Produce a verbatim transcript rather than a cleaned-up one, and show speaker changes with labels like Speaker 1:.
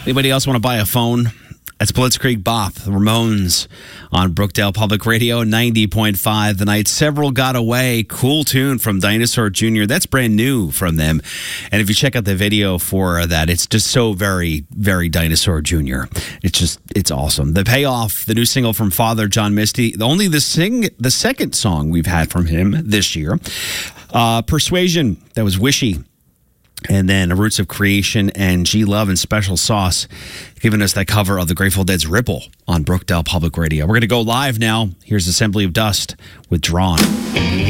Speaker 1: Anybody else want to buy a phone? That's Blitzkrieg Bop, the Ramones on Brookdale Public Radio, ninety point five The Night. Several Got Away, cool tune from Dinosaur Junior That's brand new from them. And if you check out the video for that, it's just so very, very Dinosaur Junior It's just, it's awesome. The Payoff, the new single from Father John Misty, only the sing, the second song we've had from him this year. Uh, Persuasion, that was Wishy. And then Roots of Creation and G Love and Special Sauce giving us that cover of the Grateful Dead's Ripple on Brookdale Public Radio. We're going to go live now. Here's Assembly of Dust with Drawn.